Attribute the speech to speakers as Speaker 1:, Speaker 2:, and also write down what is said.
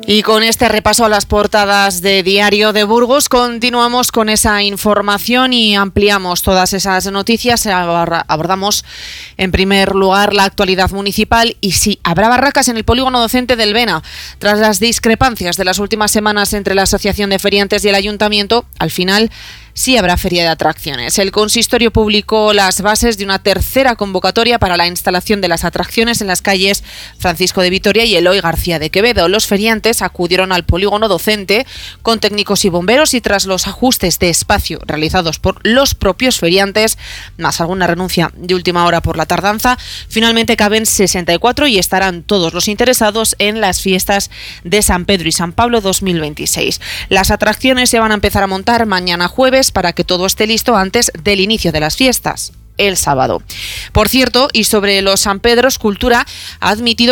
Speaker 1: Y con este repaso a las portadas de Diario de Burgos continuamos con esa información y ampliamos todas esas noticias. Abordamos en primer lugar la actualidad municipal y sí, habrá barracas en el polígono docente del Bena. Tras las discrepancias de las últimas semanas entre la Asociación de Feriantes y el Ayuntamiento, al final sí habrá feria de atracciones. El consistorio publicó las bases de una tercera convocatoria para la instalación de las atracciones en las calles Francisco de Vitoria y Eloy García de Quevedo. Los feriantes acudieron al polígono docente con técnicos y bomberos y tras los ajustes de espacio realizados por los propios feriantes, más alguna renuncia de última hora por la tardanza, finalmente caben 64 y estarán todos los interesados en las fiestas de San Pedro y San Pablo 2026. Las atracciones se van a empezar a montar mañana jueves para que todo esté listo antes del inicio de las fiestas, el sábado. Por cierto, y sobre los San Pedros, Cultura ha admitido